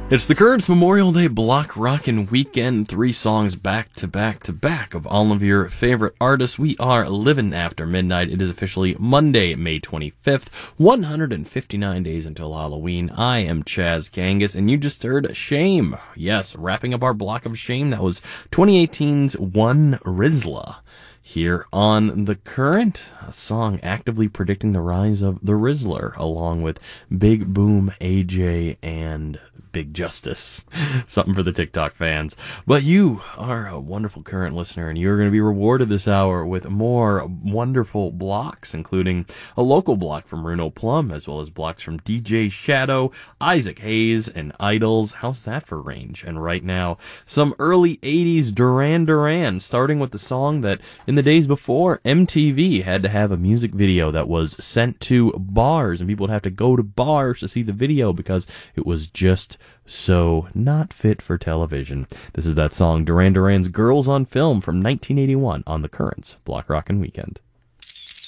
It's the Currents Memorial Day Block Rockin' Weekend. 3 songs back to back to back of all of your favorite artists. We are living after midnight. It is officially Monday, May 25th, 159 days until Halloween. I am Chaz Kangas, and you just heard Shame. Yes, wrapping up our block of Shame. That was 2018's One Rizla. Here on The Current, a song actively predicting the rise of the Rizzler, along with Big Boom, AJ, and Big Justice. Something for the TikTok fans. But you are a wonderful Current listener, and you're going to be rewarded this hour with more wonderful blocks, including a local block from Runo Plum, as well as blocks from DJ Shadow, Isaac Hayes, and Idols. How's that for range? And right now, some early 80s Duran Duran, starting with the song that in the days before, MTV had to have a music video that was sent to bars, and people would have to go to bars to see the video because it was just so not fit for television. This is that song, Duran Duran's Girls on Film from 1981 on The Currents Block Rockin' Weekend.